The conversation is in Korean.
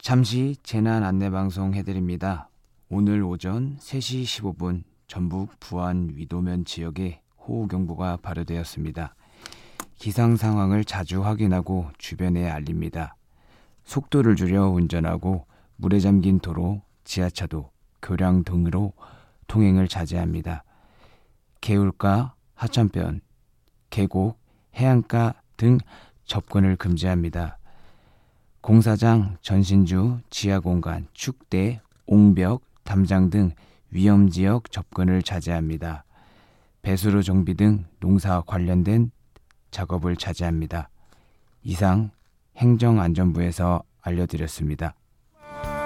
잠시 재난 안내 방송 해드립니다. 오늘 오전 3시 15분 전북 부안 위도면 지역에 호우경보가 발효되었습니다. 기상 상황을 자주 확인하고 주변에 알립니다. 속도를 줄여 운전하고 물에 잠긴 도로, 지하차도, 교량 등으로 통행을 자제합니다. 개울가, 하천변, 계곡, 해안가 등 접근을 금지합니다. 공사장, 전신주, 지하공간, 축대, 옹벽, 담장 등 위험지역 접근을 자제합니다. 배수로 정비 등 농사 관련된 작업을 자제합니다. 이상 행정안전부에서 알려드렸습니다.